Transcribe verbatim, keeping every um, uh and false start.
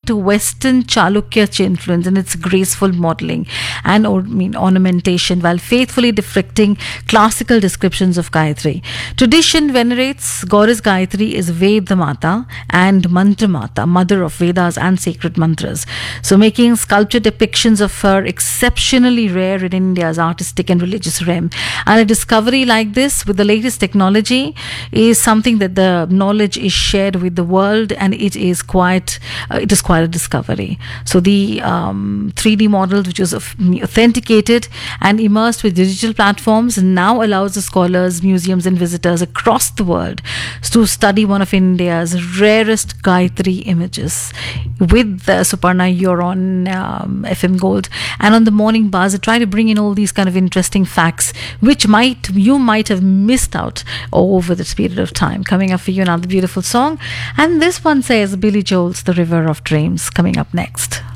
Western Chalukya influence in its graceful modeling and or, I mean, ornamentation, while faithfully reflecting classical descriptions of Gayatri. Tradition venerates goddess Gayatri as Veda Mata and Mantra Mata, mother of Vedas and sacred mantras. So, making sculpture depictions of her exceptionally rare in India's artistic and religious realm. And a discovery like this with the latest technology is something that the knowledge is shared with the world, and it is quite uh, it is quite a discovery. So the um, three D model, which was authenticated and immersed with digital platforms, now allows the scholars, museums and visitors across the world to study one of India's rarest Gayatri images. With the Suparna, you're on um, F M Gold, and on the Morning Buzz I try to bring in all these kind of interesting facts which might you might have missed out over this period of time. Coming up for you, another beautiful song, and this one says Billy Joel's The River of Dreams, coming up next.